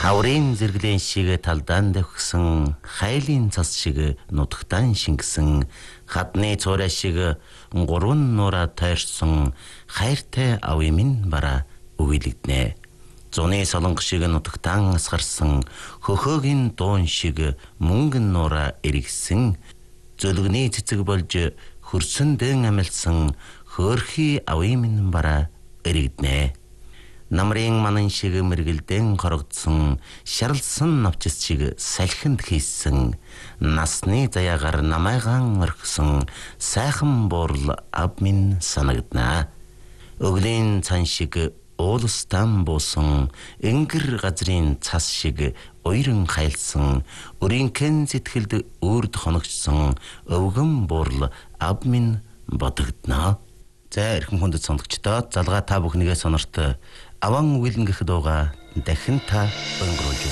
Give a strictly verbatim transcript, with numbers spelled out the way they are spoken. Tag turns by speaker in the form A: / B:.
A: Хаврын зэрэглэн шиг талдаан дэвхсэн, хайлын цас шиг нутагтаан шингэсэн, хадны цорой шиг гурван нураа тойрсон, хайртай авъя минь бараа өгүүлэгднэ. Зуны солонго шиг нутагтаан асгарсан, хөхөөгийн дуун шиг мөнгөн нураа эргэсэн, зөлгөний цэцэг болж хөрсөндөн амилсан, хөөрхий авъя минь бараа эрэгднэ. Намрын манан шиг мэргэлдэн хорогдсон, шарлсан навчис шиг салхинд хийсэн, насны заяагаар намайгаан орхисон, сайхан буурал ав минь санагдана. Өглийн цан шиг уулстан буусан, энгэр газрын цас шиг уйран хайлсан, өрийнхэн сэтгэлд үрд хоногчсон, өвгөн буурал ав минь бодогдно. За эрхэм хүндэт сонсогчдоо залгаа та бүхнийгээ сонорт аван үгэлэн гэх дууга дахин та өнгөрүүлж